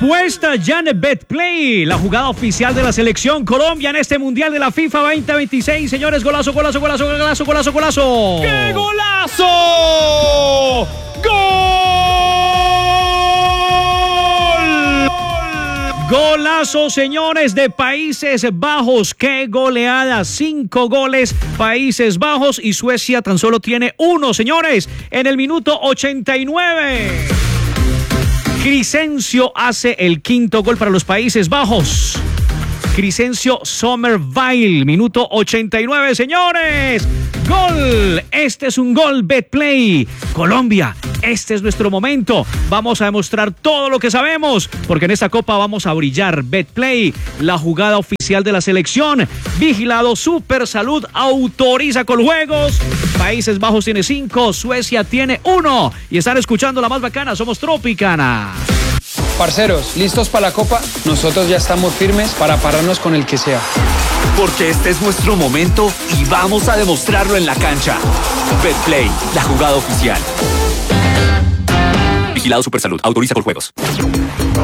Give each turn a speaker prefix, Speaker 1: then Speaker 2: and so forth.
Speaker 1: apuesta ya en BetPlay, la jugada oficial de la selección Colombia en este Mundial de la FIFA 2026. Señores, golazo, golazo, golazo, golazo, golazo, golazo.
Speaker 2: ¡Qué golazo! ¡Gol!
Speaker 1: Golazo, señores, de Países Bajos. ¡Qué goleada! 5 goles Países Bajos y Suecia tan solo tiene 1, señores, en el minuto 89. Crescencio hace el 5º gol para los Países Bajos. Crescencio Somerville, minuto 89, señores. ¡Gol! Este es un gol, BetPlay. Colombia, este es nuestro momento. Vamos a demostrar todo lo que sabemos, porque en esta copa vamos a brillar. BetPlay, la jugada oficial de la selección. Vigilado Supersalud, autoriza Coljuegos. Países Bajos tiene 5, Suecia tiene 1. Y están escuchando la más bacana, somos Tropicana.
Speaker 3: Parceros, ¿listos para la copa? Nosotros ya estamos firmes para pararnos con el que sea.
Speaker 4: Porque este es nuestro momento y vamos a demostrarlo en la cancha. BetPlay, la jugada oficial. Vigilado Supersalud, autoriza Coljuegos.